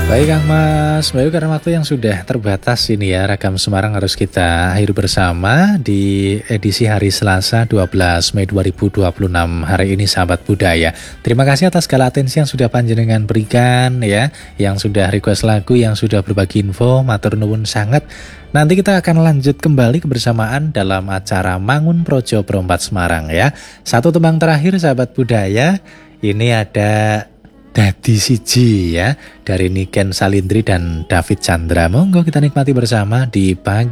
Baik Kang Mas, baik karena waktu yang sudah terbatas ini ya, Ragam Semarang harus kita akhiri bersama di edisi hari Selasa 12 Mei 2026 hari ini sahabat budaya. Terima kasih atas segala atensi yang sudah panjenengan berikan ya, yang sudah request lagu, yang sudah berbagi info, matur nuwun sangat. Nanti kita akan lanjut kembali kebersamaan dalam acara Mangun Projo Perompat Semarang ya. Satu tembang terakhir sahabat budaya, ini ada Dadi Siji ya, dari Niken Salindri dan David Chandra. Monggo kita nikmati bersama di pagi